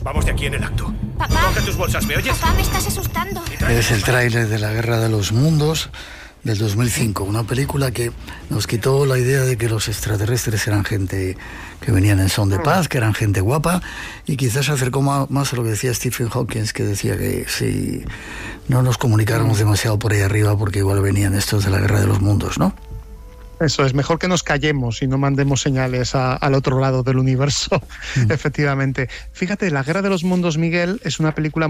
Vamos de aquí en el acto. Papá. Coge tus bolsas, ¿me oyes? Papá, me estás asustando. Es el tráiler de La Guerra de los Mundos del 2005, una película que nos quitó la idea de que los extraterrestres eran gente que venían en son de paz, que eran gente guapa, y quizás se acercó más a lo que decía Stephen Hawking, que decía que si no nos comunicáramos demasiado por ahí arriba, porque igual venían estos de la Guerra de los Mundos, ¿no? Eso es, mejor que nos callemos y no mandemos señales al otro lado del universo, efectivamente. Fíjate, La Guerra de los Mundos, Miguel, es una película